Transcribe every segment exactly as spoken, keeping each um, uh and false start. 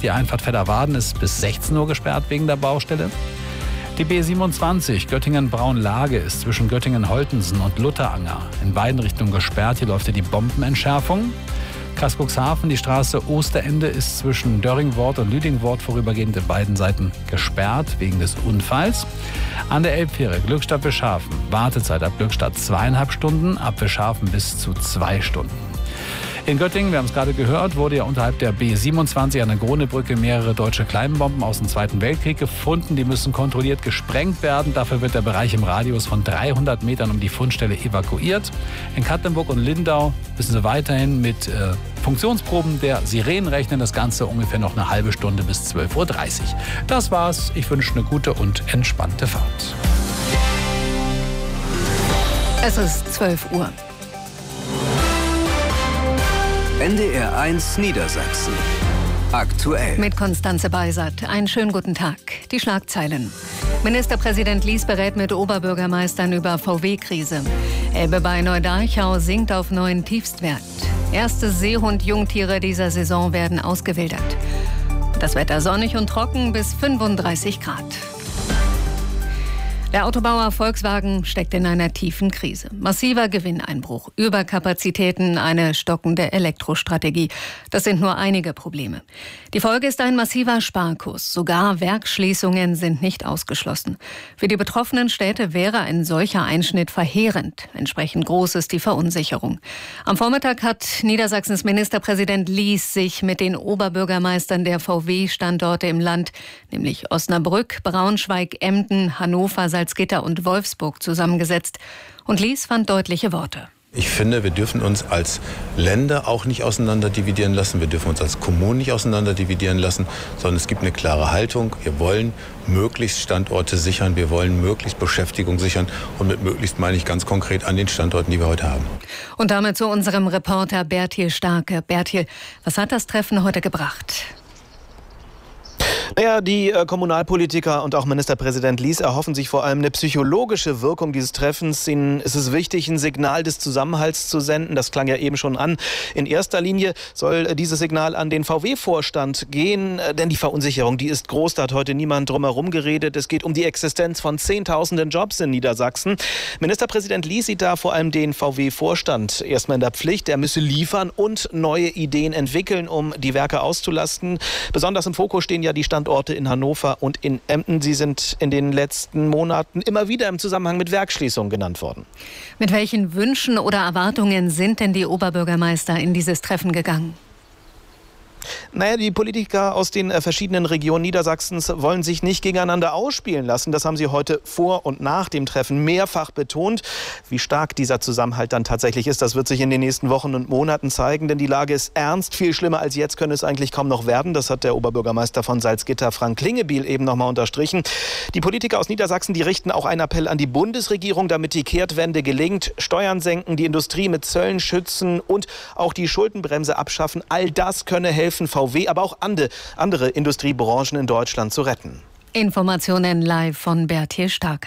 Die Einfahrt Fedderwarden ist bis sechzehn Uhr gesperrt wegen der Baustelle. Die B siebenundzwanzig Göttingen-Braunlage ist zwischen Göttingen-Holtensen und Lutteranger in beiden Richtungen gesperrt. Hier läuft ja die Bombenentschärfung. Kreis Cuxhaven, die Straße Osterende ist zwischen Dörringwort und Lüdingwort vorübergehend in beiden Seiten gesperrt wegen des Unfalls. An der Elbfähre Glückstadt-Wischhafen Wartezeit ab Glückstadt zweieinhalb Stunden, ab Wischhafen bis zu zwei Stunden. In Göttingen, wir haben es gerade gehört, wurde ja unterhalb der B siebenundzwanzig an der Gronebrücke mehrere deutsche Kleinbomben aus dem Zweiten Weltkrieg gefunden. Die müssen kontrolliert gesprengt werden. Dafür wird der Bereich im Radius von dreihundert Metern um die Fundstelle evakuiert. In Katlenburg und Lindau müssen sie weiterhin mit äh, Funktionsproben der Sirenen rechnen. Das Ganze ungefähr noch eine halbe Stunde bis zwölf Uhr dreißig. Das war's. Ich wünsche eine gute und entspannte Fahrt. Es ist zwölf Uhr. N D R eins Niedersachsen. Aktuell. Mit Konstanze Beisert. Einen schönen guten Tag. Die Schlagzeilen. Ministerpräsident Lies berät mit Oberbürgermeistern über V W-Krise. Elbe bei Neudarchau sinkt auf neuen Tiefstwert. Erste Seehund-Jungtiere dieser Saison werden ausgewildert. Das Wetter sonnig und trocken bis fünfunddreißig Grad. Der Autobauer Volkswagen steckt in einer tiefen Krise. Massiver Gewinneinbruch, Überkapazitäten, eine stockende Elektrostrategie. Das sind nur einige Probleme. Die Folge ist ein massiver Sparkurs. Sogar Werksschließungen sind nicht ausgeschlossen. Für die betroffenen Städte wäre ein solcher Einschnitt verheerend. Entsprechend groß ist die Verunsicherung. Am Vormittag hat Niedersachsens Ministerpräsident Lies sich mit den Oberbürgermeistern der V W-Standorte im Land, nämlich Osnabrück, Braunschweig, Emden, Hannover, Salzgitter und Wolfsburg zusammengesetzt. Und Lies fand deutliche Worte. Ich finde, wir dürfen uns als Länder auch nicht auseinanderdividieren lassen. Wir dürfen uns als Kommunen nicht auseinanderdividieren lassen, sondern es gibt eine klare Haltung. Wir wollen möglichst Standorte sichern. Wir wollen möglichst Beschäftigung sichern. Und mit möglichst meine ich ganz konkret an den Standorten, die wir heute haben. Und damit zu unserem Reporter Bertil Starke. Bertil, was hat das Treffen heute gebracht? Naja, die äh, Kommunalpolitiker und auch Ministerpräsident Lies erhoffen sich vor allem eine psychologische Wirkung dieses Treffens. Ihnen ist es wichtig, ein Signal des Zusammenhalts zu senden. Das klang ja eben schon an. In erster Linie soll äh, dieses Signal an den V W-Vorstand gehen, äh, denn die Verunsicherung, die ist groß. Da hat heute niemand drum herum geredet. Es geht um die Existenz von Zehntausenden Jobs in Niedersachsen. Ministerpräsident Lies sieht da vor allem den V W-Vorstand erstmal in der Pflicht. Er müsse liefern und neue Ideen entwickeln, um die Werke auszulasten. Besonders im Fokus stehen ja die Standorte in Hannover und in Emden. Sie sind in den letzten Monaten immer wieder im Zusammenhang mit Werksschließungen genannt worden. Mit welchen Wünschen oder Erwartungen sind denn die Oberbürgermeister in dieses Treffen gegangen? Naja, die Politiker aus den äh, verschiedenen Regionen Niedersachsens wollen sich nicht gegeneinander ausspielen lassen. Das haben sie heute vor und nach dem Treffen mehrfach betont. Wie stark dieser Zusammenhalt dann tatsächlich ist, das wird sich in den nächsten Wochen und Monaten zeigen. Denn die Lage ist ernst. Viel schlimmer als jetzt könne es eigentlich kaum noch werden. Das hat der Oberbürgermeister von Salzgitter, Frank Klingebiel, eben noch mal unterstrichen. Die Politiker aus Niedersachsen, die richten auch einen Appell an die Bundesregierung, damit die Kehrtwende gelingt. Steuern senken, die Industrie mit Zöllen schützen und auch die Schuldenbremse abschaffen. All das könne helfen, V W, aber auch andere Industriebranchen in Deutschland zu retten. Informationen live von Bertil Starke.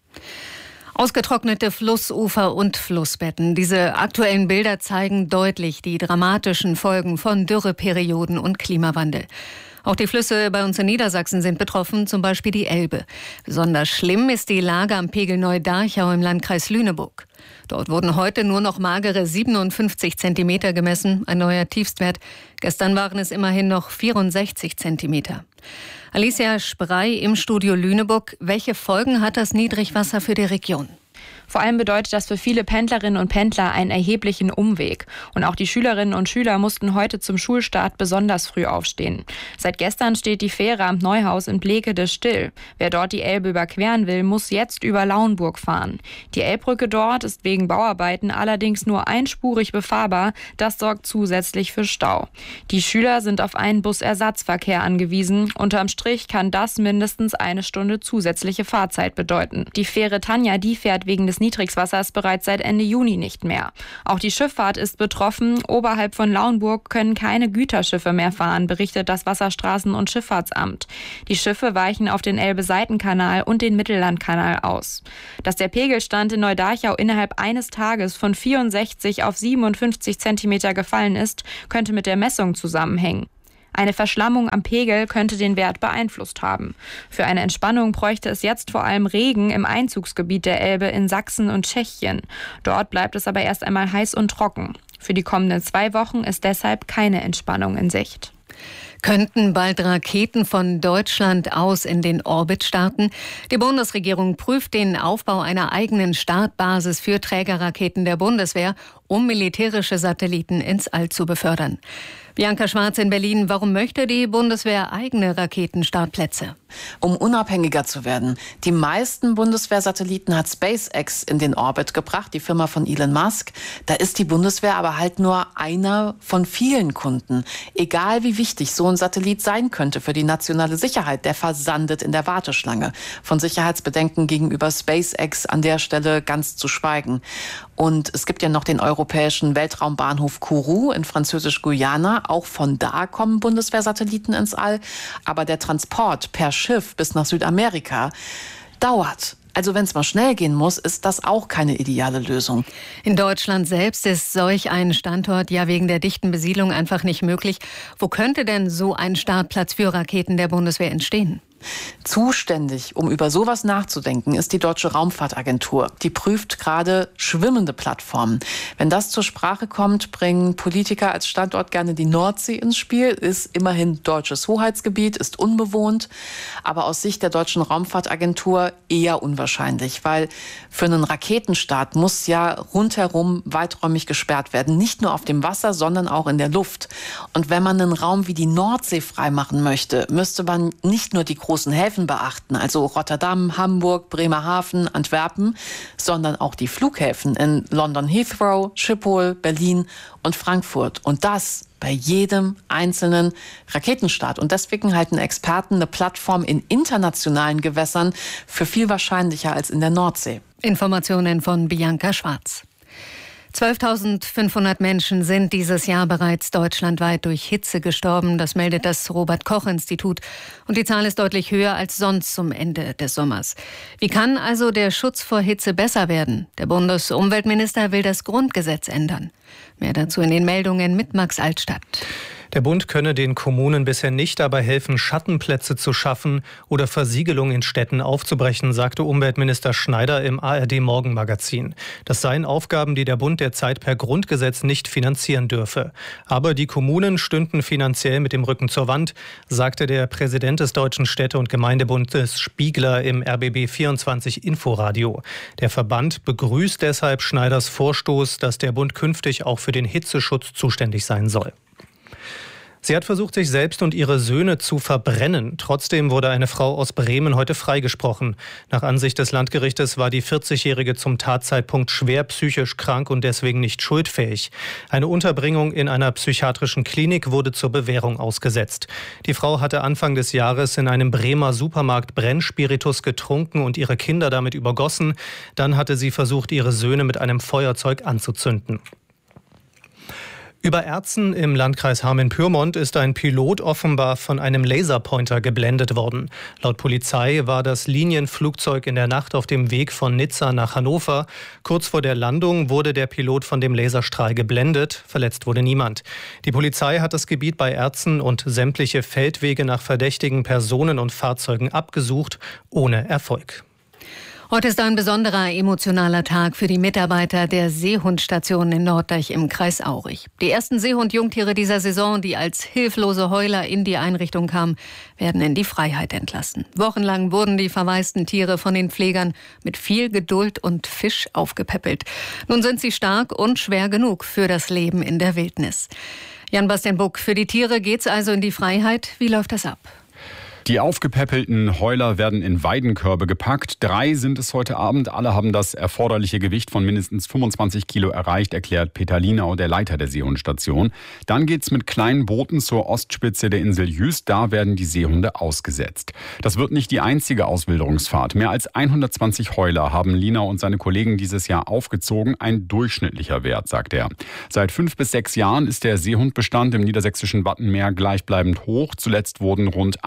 Ausgetrocknete Flussufer und Flussbetten. Diese aktuellen Bilder zeigen deutlich die dramatischen Folgen von Dürreperioden und Klimawandel. Auch die Flüsse bei uns in Niedersachsen sind betroffen, zum Beispiel die Elbe. Besonders schlimm ist die Lage am Pegel Neudarchau im Landkreis Lüneburg. Dort wurden heute nur noch magere siebenundfünfzig Zentimeter gemessen, ein neuer Tiefstwert. Gestern waren es immerhin noch vierundsechzig Zentimeter. Alicia Sprey im Studio Lüneburg. Welche Folgen hat das Niedrigwasser für die Region? Vor allem bedeutet das für viele Pendlerinnen und Pendler einen erheblichen Umweg. Und auch die Schülerinnen und Schüler mussten heute zum Schulstart besonders früh aufstehen. Seit gestern steht die Fähre am Neuhaus in Blekede still. Wer dort die Elbe überqueren will, muss jetzt über Lauenburg fahren. Die Elbbrücke dort ist wegen Bauarbeiten allerdings nur einspurig befahrbar. Das sorgt zusätzlich für Stau. Die Schüler sind auf einen Busersatzverkehr angewiesen. Unterm Strich kann das mindestens eine Stunde zusätzliche Fahrzeit bedeuten. Die Fähre Tanja, die fährt wegen des Niedrigwassers bereits seit Ende Juni nicht mehr. Auch die Schifffahrt ist betroffen. Oberhalb von Lauenburg können keine Güterschiffe mehr fahren, berichtet das Wasserstraßen- und Schifffahrtsamt. Die Schiffe weichen auf den Elbe-Seitenkanal und den Mittellandkanal aus. Dass der Pegelstand in Neudarchau innerhalb eines Tages von vierundsechzig auf siebenundfünfzig Zentimeter gefallen ist, könnte mit der Messung zusammenhängen. Eine Verschlammung am Pegel könnte den Wert beeinflusst haben. Für eine Entspannung bräuchte es jetzt vor allem Regen im Einzugsgebiet der Elbe in Sachsen und Tschechien. Dort bleibt es aber erst einmal heiß und trocken. Für die kommenden zwei Wochen ist deshalb keine Entspannung in Sicht. Könnten bald Raketen von Deutschland aus in den Orbit starten? Die Bundesregierung prüft den Aufbau einer eigenen Startbasis für Trägerraketen der Bundeswehr, um militärische Satelliten ins All zu befördern. Bianca Schwarz in Berlin, warum möchte die Bundeswehr eigene Raketenstartplätze? Um unabhängiger zu werden. Die meisten Bundeswehrsatelliten hat SpaceX in den Orbit gebracht, die Firma von Elon Musk. Da ist die Bundeswehr aber halt nur einer von vielen Kunden. Egal wie wichtig so ein Satellit sein könnte für die nationale Sicherheit, der versandet in der Warteschlange. Von Sicherheitsbedenken gegenüber SpaceX an der Stelle ganz zu schweigen. Und es gibt ja noch den europäischen Weltraumbahnhof Kourou in Französisch-Guyana. Auch von da kommen Bundeswehrsatelliten ins All. Aber der Transport per Schiff bis nach Südamerika dauert. Also wenn es mal schnell gehen muss, ist das auch keine ideale Lösung. In Deutschland selbst ist solch ein Standort ja wegen der dichten Besiedlung einfach nicht möglich. Wo könnte denn so ein Startplatz für Raketen der Bundeswehr entstehen? Zuständig, um über sowas nachzudenken, ist die Deutsche Raumfahrtagentur. Die prüft gerade schwimmende Plattformen. Wenn das zur Sprache kommt, bringen Politiker als Standort gerne die Nordsee ins Spiel. Ist immerhin deutsches Hoheitsgebiet, ist unbewohnt. Aber aus Sicht der Deutschen Raumfahrtagentur eher unwahrscheinlich, weil für einen Raketenstart muss ja rundherum weiträumig gesperrt werden. Nicht nur auf dem Wasser, sondern auch in der Luft. Und wenn man einen Raum wie die Nordsee freimachen möchte, müsste man nicht nur die großen Häfen beachten, also Rotterdam, Hamburg, Bremerhaven, Antwerpen, sondern auch die Flughäfen in London Heathrow, Schiphol, Berlin und Frankfurt. Und das bei jedem einzelnen Raketenstart. Und deswegen halten Experten eine Plattform in internationalen Gewässern für viel wahrscheinlicher als in der Nordsee. Informationen von Bianca Schwarz. zwölftausendfünfhundert Menschen sind dieses Jahr bereits deutschlandweit durch Hitze gestorben. Das meldet das Robert-Koch-Institut. Und die Zahl ist deutlich höher als sonst zum Ende des Sommers. Wie kann also der Schutz vor Hitze besser werden? Der Bundesumweltminister will das Grundgesetz ändern. Mehr dazu in den Meldungen mit Max Altstadt. Der Bund könne den Kommunen bisher nicht dabei helfen, Schattenplätze zu schaffen oder Versiegelung in Städten aufzubrechen, sagte Umweltminister Schneider im A R D-Morgenmagazin. Das seien Aufgaben, die der Bund derzeit per Grundgesetz nicht finanzieren dürfe. Aber die Kommunen stünden finanziell mit dem Rücken zur Wand, sagte der Präsident des Deutschen Städte- und Gemeindebundes Spiegler im R B B vierundzwanzig Inforadio. Der Verband begrüßt deshalb Schneiders Vorstoß, dass der Bund künftig auch für den Hitzeschutz zuständig sein soll. Sie hat versucht, sich selbst und ihre Söhne zu verbrennen. Trotzdem wurde eine Frau aus Bremen heute freigesprochen. Nach Ansicht des Landgerichtes war die vierzigjährige zum Tatzeitpunkt schwer psychisch krank und deswegen nicht schuldfähig. Eine Unterbringung in einer psychiatrischen Klinik wurde zur Bewährung ausgesetzt. Die Frau hatte Anfang des Jahres in einem Bremer Supermarkt Brennspiritus getrunken und ihre Kinder damit übergossen. Dann hatte sie versucht, ihre Söhne mit einem Feuerzeug anzuzünden. Über Erzen im Landkreis Hameln-Pyrmont ist ein Pilot offenbar von einem Laserpointer geblendet worden. Laut Polizei war das Linienflugzeug in der Nacht auf dem Weg von Nizza nach Hannover. Kurz vor der Landung wurde der Pilot von dem Laserstrahl geblendet. Verletzt wurde niemand. Die Polizei hat das Gebiet bei Erzen und sämtliche Feldwege nach verdächtigen Personen und Fahrzeugen abgesucht, ohne Erfolg. Heute ist ein besonderer emotionaler Tag für die Mitarbeiter der Seehundstation in Norddeich im Kreis Aurich. Die ersten Seehund-Jungtiere dieser Saison, die als hilflose Heuler in die Einrichtung kamen, werden in die Freiheit entlassen. Wochenlang wurden die verwaisten Tiere von den Pflegern mit viel Geduld und Fisch aufgepäppelt. Nun sind sie stark und schwer genug für das Leben in der Wildnis. Jan-Bastian Buck, für die Tiere geht's also in die Freiheit. Wie läuft das ab? Die aufgepäppelten Heuler werden in Weidenkörbe gepackt. Drei sind es heute Abend. Alle haben das erforderliche Gewicht von mindestens fünfundzwanzig Kilo erreicht, erklärt Peter Linau, der Leiter der Seehundstation. Dann geht's mit kleinen Booten zur Ostspitze der Insel Jüst. Da werden die Seehunde ausgesetzt. Das wird nicht die einzige Auswilderungsfahrt. Mehr als hundertzwanzig Heuler haben Linau und seine Kollegen dieses Jahr aufgezogen. Ein durchschnittlicher Wert, sagt er. Seit fünf bis sechs Jahren ist der Seehundbestand im niedersächsischen Wattenmeer gleichbleibend hoch. Zuletzt wurden rund achttausend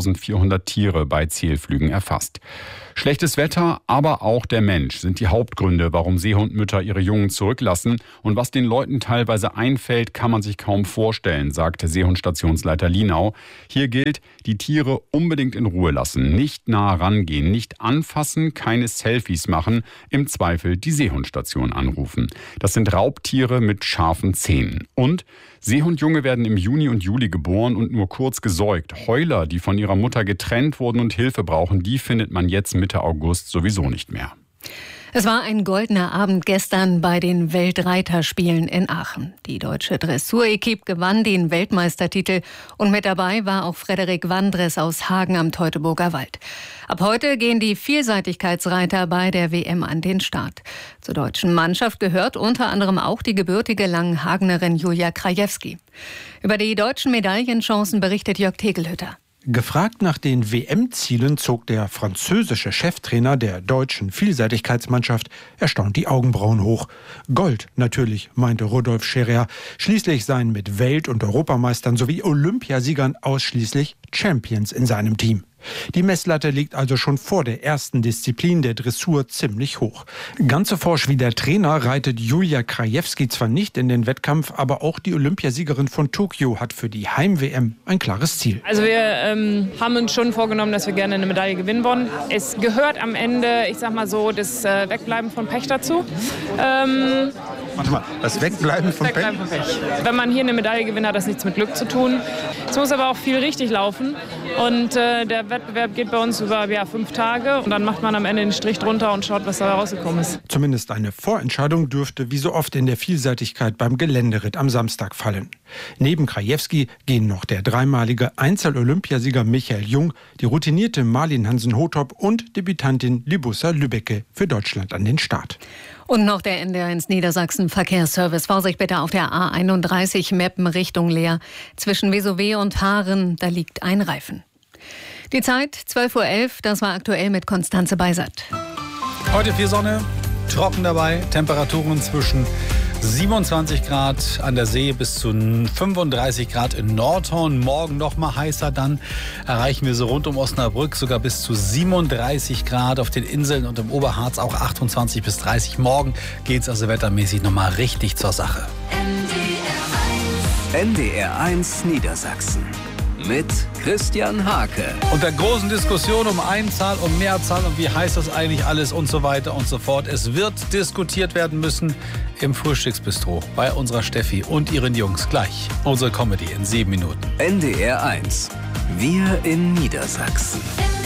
zweitausendvierhundert Tiere bei Zählflügen erfasst. Schlechtes Wetter, aber auch der Mensch sind die Hauptgründe, warum Seehundmütter ihre Jungen zurücklassen. Und was den Leuten teilweise einfällt, kann man sich kaum vorstellen, sagte Seehundstationsleiter Linau. Hier gilt, die Tiere unbedingt in Ruhe lassen, nicht nah rangehen, nicht anfassen, keine Selfies machen, im Zweifel die Seehundstation anrufen. Das sind Raubtiere mit scharfen Zähnen. Und Seehundjunge werden im Juni und Juli geboren und nur kurz gesäugt. Heuler, die von ihrer Mutter getrennt wurden und Hilfe brauchen, die findet man jetzt Mitte August sowieso nicht mehr. Es war ein goldener Abend gestern bei den Weltreiterspielen in Aachen. Die deutsche Dressur-Equipe gewann den Weltmeistertitel und mit dabei war auch Frederik Wandres aus Hagen am Teutoburger Wald. Ab heute gehen die Vielseitigkeitsreiter bei der W M an den Start. Zur deutschen Mannschaft gehört unter anderem auch die gebürtige Langenhagenerin Julia Krajewski. Über die deutschen Medaillenchancen berichtet Jörg Tegelhütter. Gefragt nach den W M-Zielen zog der französische Cheftrainer der deutschen Vielseitigkeitsmannschaft erstaunt die Augenbrauen hoch. Gold natürlich, meinte Rudolf Scherer. Schließlich seien mit Welt- und Europameistern sowie Olympiasiegern ausschließlich Champions in seinem Team. Die Messlatte liegt also schon vor der ersten Disziplin der Dressur ziemlich hoch. Ganz so forsch wie der Trainer reitet Julia Krajewski zwar nicht in den Wettkampf, aber auch die Olympiasiegerin von Tokio hat für die Heim-W M ein klares Ziel. Also wir ähm, haben uns schon vorgenommen, dass wir gerne eine Medaille gewinnen wollen. Es gehört am Ende, ich sag mal so, das äh, Wegbleiben von Pech dazu. Ähm, Warte mal, das Wegbleiben von Pech? Wegbleiben von Pech. Wenn man hier eine Medaille gewinnt, hat das nichts mit Glück zu tun. Es muss aber auch viel richtig laufen und äh, der Wettbewerb geht bei uns über ja, fünf Tage und dann macht man am Ende den Strich drunter und schaut, was da rausgekommen ist. Zumindest eine Vorentscheidung dürfte wie so oft in der Vielseitigkeit beim Geländeritt am Samstag fallen. Neben Krajewski gehen noch der dreimalige Einzel-Olympiasieger Michael Jung, die routinierte Marlin Hansen-Hotop und Debütantin Libussa Lübbecke für Deutschland an den Start. Und noch der N D R eins Niedersachsen Verkehrsservice. Vorsicht bitte auf der A einunddreißig Meppen Richtung Leer. Zwischen Vesowe und Haaren, da liegt ein Reifen. Die Zeit zwölf Uhr elf, das war aktuell mit Konstanze Beisert. Heute viel Sonne, trocken dabei, Temperaturen zwischen siebenundzwanzig Grad an der See bis zu fünfunddreißig Grad in Nordhorn. Morgen noch mal heißer, dann erreichen wir so rund um Osnabrück sogar bis zu siebenunddreißig Grad. Auf den Inseln und im Oberharz auch achtundzwanzig bis dreißig. Morgen geht es also wettermäßig noch mal richtig zur Sache. N D R eins Niedersachsen mit Christian Hake. Und der großen Diskussion um Einzahl, um Mehrzahl und wie heißt das eigentlich alles und so weiter und so fort. Es wird diskutiert werden müssen im Frühstücksbistro bei unserer Steffi und ihren Jungs. Gleich unsere Comedy in sieben Minuten. N D R eins. Wir in Niedersachsen.